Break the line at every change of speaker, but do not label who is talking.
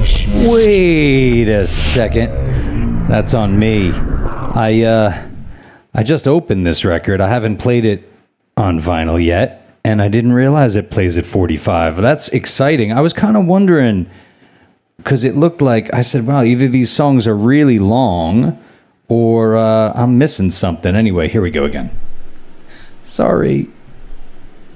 Wait a second. That's on me. I just opened this record. I haven't played it on vinyl yet, and I didn't realize it plays at 45. That's exciting. I was kind of wondering, because it looked like, I said, wow, either these songs are really long, or I'm missing something. Anyway, here we go again. Sorry.